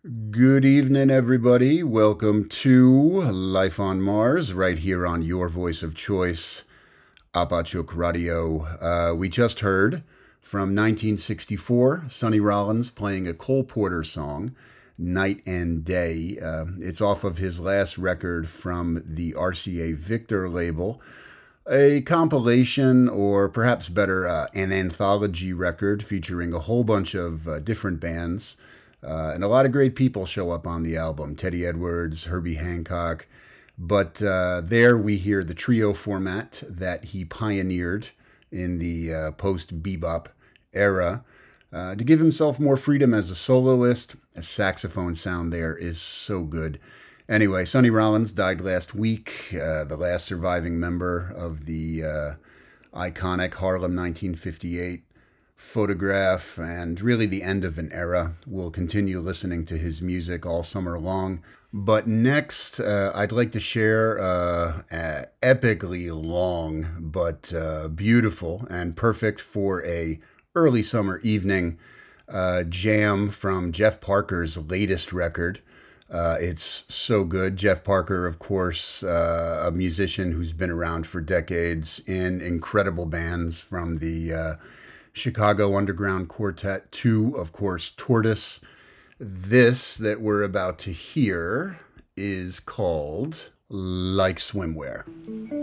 Good evening, everybody. Welcome to Life on Mars, right here on your voice of choice, Apachuk Radio. We just heard from 1964, Sonny Rollins playing a Cole Porter song, Night and Day. It's off of his last record from the RCA Victor label, a compilation, or perhaps better, an anthology record featuring a whole bunch of different bands. And a lot of great people show up on the album: Teddy Edwards, Herbie Hancock. But there we hear the trio format that he pioneered in the post bebop era to give himself more freedom as a soloist. A saxophone sound there is so good. Anyway, Sonny Rollins died last week, the last surviving member of the iconic Harlem 1958 photograph, and really the end of an era. We'll continue listening to his music all summer long. But next, I'd like to share an epically long but beautiful and perfect for a early summer evening jam from Jeff Parker's latest record. It's so good. Jeff Parker, of course, a musician who's been around for decades in incredible bands, from the Chicago Underground Quartet to, of course, Tortoise. This that we're about to hear is called Like Swimwear.